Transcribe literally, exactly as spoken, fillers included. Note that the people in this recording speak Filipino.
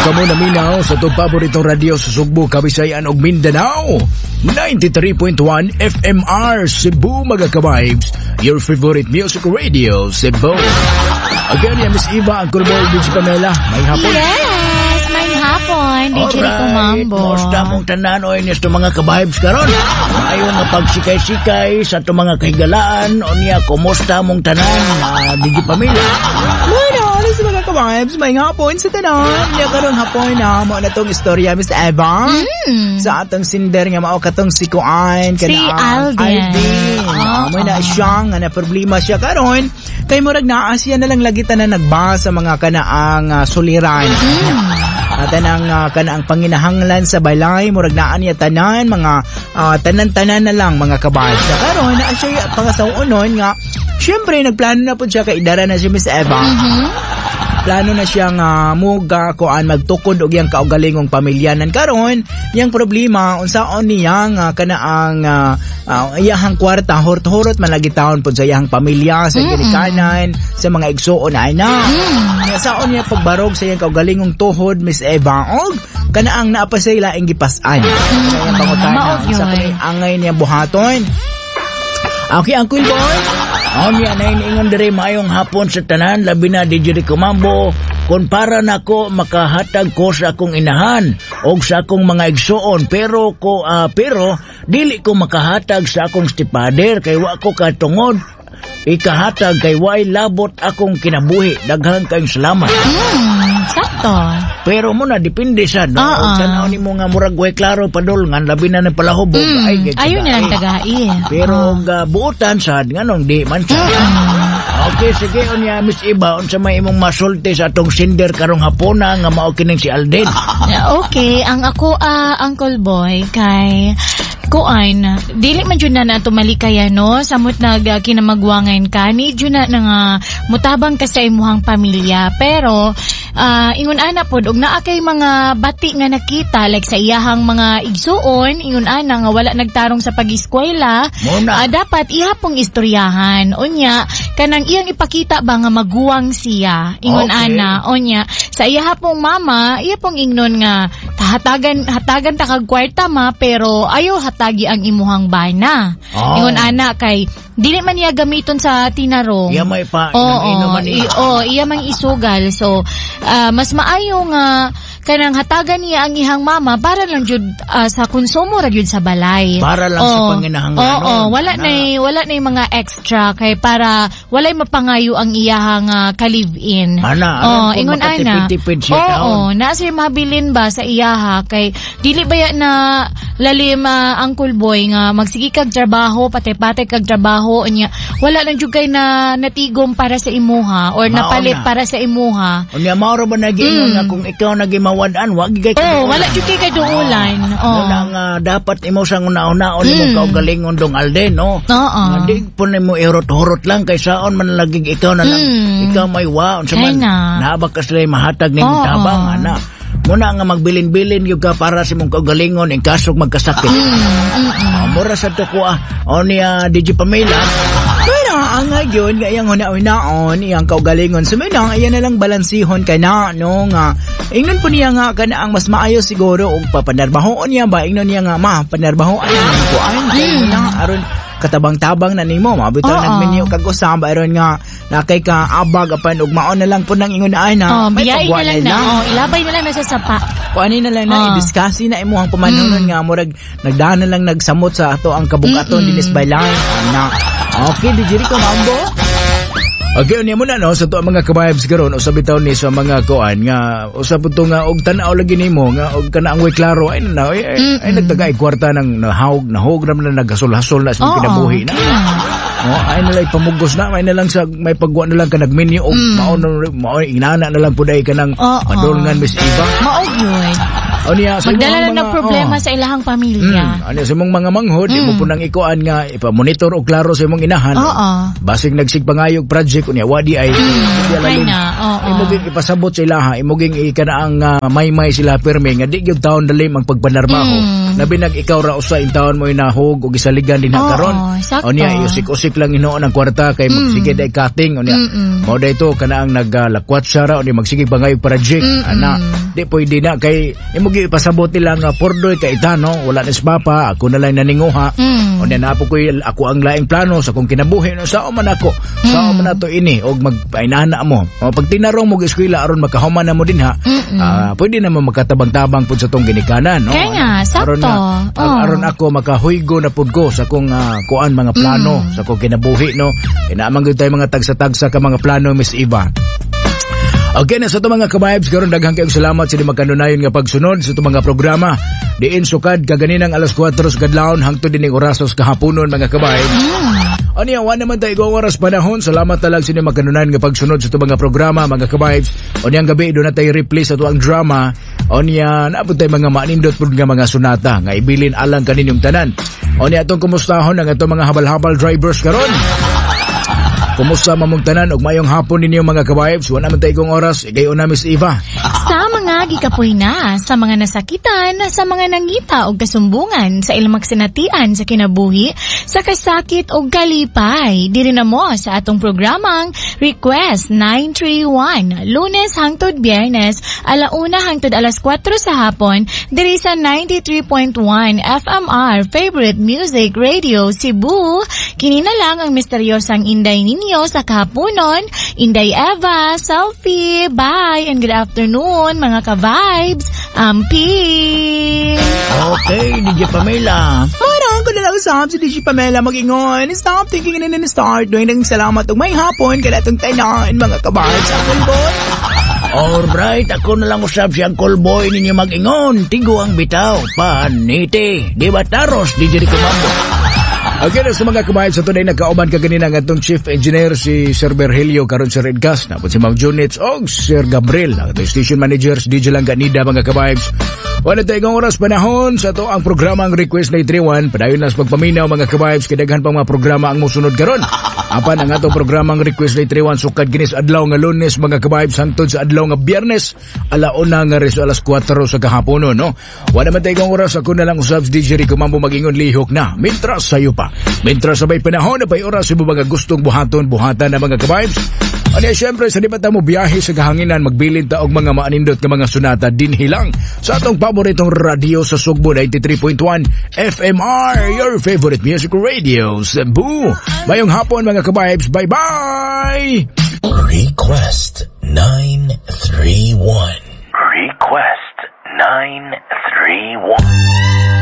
Kamo na minaw sa itong paboritong radyo sa Sugbo, Kabisayan ug Mindanao. ninety-three point one F M R Cebu, mga ka-vibes. Your favorite music radio, Cebu. Again, yan, Miss Eva, ang Kurboy, D J Pamela. May hapon. Yes, may hapon. D J Rico Mambo. Musta mong tanan o inis itong mga ka-vibes karon? Ayaw nga pagsikay-sikay sa itong mga kahigalaan. O niya, kumusta mong tanan, uh, D J Pamela? Bueno, alis mga ka-vibes, may hapon sa tanan. Niya karon hapon na mo na itong istorya, Miss Eva. Mm. Sa atong sinder nga mao katong si Kuan. Si Alden. Alden. Oh, may na oh. siya nga na problema siya karon. Kay murag naa siya na lang lagi tanan nagba sa mga kanaang uh, suliran. Mm. At ang uh, kanaang panginahanglan sa balay, murag naa niya tanan, mga uh, tanan-tanan na lang mga kabal. Sa karon na siya pangasawunon nga, syempre nagplano na po siya kay idara na si Miss Eva. Mm-hmm. Plano na siyang uh, muga kuan magtukod og iyang kaugalingong pamilyanan karon. Yang problema unsaon niyang uh, kanaang uh, uh, iyahang kwarta hurot-hurot man lagi taon pud sa iyang pamilya sa ginikanan sa mga igsuon na anak. Mm. Saon niya pagbarog sa iyang kaugalingong tuhod, Miss Eva, og kanaang naapa sa ila ing gipas-an. Mm. Sa iyang pangutana sa kanang angay niya buhaton. Okay, Uncle Boy. O niya na iniingon diri maayong hapon sa tanan, labi na di diri kumambo. Kung para nako makahatag ko sa akong inahan o sa akong mga igsuon, pero ko uh, pero dili ko makahatag sa akong stipader kay wa ko katungod. Ikahatag kay way labot akong kinabuhi. Daghang kayong salamat. Mm, sakto. Pero muna depende sa no. Uh-uh. Tanaw ni mo nga murag way klaro padol nga labi na ng palahubog. Mm, ay ayun nilang tagain. Pero uh. buutan sad nganong di man sa. Okay, sige unya Miss Iba, unsa may imong masulti sa atong sinder karong hapona nga mao kining si Alden. Okay, ang ako uh, Uncle Boy kay kuan dili man jud na nato malikaya no samot nag uh, kinamagwangan ka ni jud na nga mutabang ka sa imuhang pamilya pero uh, ingon ana pod og naa kay mga bati nga nakita like sa iyahang mga igsuon ingon ana nga wala nagtarong sa pag-eskwela uh, dapat ihapong istoryahan unya kanang iyang ipakita ba nga maguwang siya ingon okay. Ana unya sa iyahapong mama iyapong ingnon nga hatagan hatagan ta kag kwarta ma pero ayo hatagi ang imuhang bana. Oh. Ingon ana kay dili man niya gamiton sa tinarong. Iya may pa oh, oh, man i- oh, iya man isugal. So uh, mas maayo nga kanang hatagan niya ang ihang mama para lang jud uh, sa konsumo ra jud sa balay. Para lang oh, sa panginahanglan. Oo, oh, oh, wala na wala na mga extra kay para walay mapangayo ang iyahang uh, ka-live-in. Ana, oh, ingon ana. Oo, oh, na siya mabilin ba sa iyaha kay dili ba na lalim uh, Uncle Boy nga magsige kag trabaho pati-pati kag trabaho nya wala lang jud kay na natigom para sa imuha or napalit para sa imuha. Unya mao ra ba nagingon mm. nga kung ikaw nagimawan-an wag gay ka. Oh, wala jud kay kaduulan. Oh. Una nga dapat imo sang una-unaon mm. mo kaugalingon dong Alden no. Oo. Di po nimo irot-horot lang kay saon man laging ikaw na lang mm. ikaw may wa unsa man naabak ka sila mahatag nimo tabang ana. Muna nga magbilin-bilin yung ka para sa mong kaugalingon in kasog magkasakit. Mm, mm, mm. Uh, mura sa to ko ah. O niya, D J Pamela. Pero ang ngayon, ngayang huna-unaon, iyang kaugalingon. So, may na, ayan na lang balansihon ka na, no, nga. Ingnon po niya nga, ka na ang mas maayo siguro, o papanarbahoon niya ba? Ingnon niya nga, ma, panarbahoon niya ko. Ayun, kayo na, aron, katabang-tabang na nimo mabitaw nagmenyo kag usab aron nga nakay ka abag apan ug maon na lang po nang ingon ay na oh, may pagwa na lang na oh, ilabay na lang na sa sapa kuani na lang na oh. i-discuss na imuhang pamanon mm. nga murag nagdaan na lang nagsamot sa ato ang kabugaton dinis baylay na okay di jiri ko mambo. Okay, niya muna no, sa to mga kabayabs karon usab bitaw ni sa mga kuan nga usab to nga og tan-aw lagi nimo nga og kana ang way klaro ay na ay, ay, ay nagtagay kwarta ng nahawg nahog ra man nagasol-hasol na sa kinabuhi na. Oh, ay na lang pamugos na, may na lang sa may pagwa na lang ka nagmenu og mm. mao mao inana na lang puday ka ng padolngan Miss Eva. Mao gyud. O niya, sa Magdala imong lang ng mga- problema oh. sa ilahang pamilya. Hmm, ano sa imong mga manghod, imo po nang ikuan nga ipamonitor og klaro sa imong inahan. Oo. Basig nagsig-pangayog project unya wadi ay di alalin. Kaya, oo. Imo ging ipasabot sa ilaha, imo ging ikanaang uh, may-may sila perme nga di gyud taon dalim ang pagpanarmaho. Mm. Labi nag ikaw ra usa in taon mo inahog og gisaligan din Oo, karon. sakto. O niya usik-usik lang hinoon ang kwarta kay magsige day cutting unya. Mm-mm. Mao day to kanaang naglakwat siya ra unya magsige pangayog project. Mm-mm. Ana, di pwede na kay imo gi ipasabot nila nga pordoy kay itano wala na papa ako na lang naninguha. Mm. O niya napo ko ako ang laing plano sa kung kinabuhi no sao man ako. Sao man nato ini og magpainana mo. O pag tinarong mo eskwela aron makahuman na mo din ha. Ah, pwede naman magkatabang-tabang pud sa tong ginikanan, no? Kaya nga, sakto. Aron na- Oo. aron ako makahuygo na pud ko sa kung ah, kuan mga plano sa kung kinabuhi, no? Kinaaman gyud tay mga tagsa-tagsa ka mga plano, Miss Eva. Okay na sa ito mga ka-vibes, karon daghang kayong salamat sa di magkanunayon nga pagsunod sa ito mga programa. Diin sukad kaganinang alas kwatro sa kadlawon hangtod dining orasos kahaponon mga ka-vibes. Ano yan, wala naman tayo igong oras panahon. Salamat talag sa di magkanunayon nga pagsunod sa ito mga programa mga ka-vibes. O niyang gabi, doon na tayo replay sa ito ang drama. O niya, naabot tayo mga manindot po nga mga sunata nga ibilin alang kaninyong tanan. O niya, itong kumustahon ang itong mga habal-habal drivers karon. Kumusta mamong tanan og mayong hapon ninyo mga ka-vibes? Wala naman tayo igong oras. Igayon na Miss Eva. Sa mga gikapoy na, sa mga nasakitan, sa mga nangita o kasumbungan, sa ilang magsinatian sa kinabuhi, sa kasakit o kalipay, diri na mo sa atong programang Request nine three one, Lunes hangtod Biyernes, alauna hangtod alas kwatro sa hapon, diri sa ninety-three point one F M R Favorite Music Radio Cebu. Kini na lang ang misteryosang inday ninyo sa kahaponon. Inday Eva, selfie, bye, and good afternoon mga ka-vibes. Amping! Okay, D J Pamela. Parang ko na lang usap si D J Pamela mag-ingon. Stop thinking and then start doing ng salamat og may hapon kaya itong tanan mga kabahan sa kulbon. Alright, ako na lang usap si Uncle Boy ninyo mag-ingon. Tigo ang bitaw, paniti. Di ba taros, D J Comando? Okay na sa mga kumain sa tunay nagkauban ka ganina ng atong Chief Engineer si Sir Berhelio karon sa Redcast na po si Ma'am Junits o Sir Gabriel ang atong Station Managers D J Langganida mga kabibes. Wala tayong oras panahon sa to ang programang Request nine three one. Padayon na sa pagpaminaw mga kabibes kadaghan pang mga programa ang musunod karon. Apan ang atong programang Request nine three one sukad ginis adlaw nga Lunes mga kabibes hangtod sa adlaw nga Biyernes alauna nga reso alas kwatro sa kahaponon no. Wala man tayong oras ako na lang usab D J Rico Mambo mag-ingon lihok na. Mintras sayo pa. Mintras sabay panahon na pay oras sa mga gustong buhaton buhatan na mga kabibes. Ano syempre sa di ba mo biyahe sa kahanginan magbilin ta og mga maanindot nga mga sunata dinhi lang sa atong paboritong radio sa Sugbo ninety-three point one F M R, your favorite music radio Cebu. Mayong hapon mga kabibes, bye bye. Request nine three one. Request nine three one.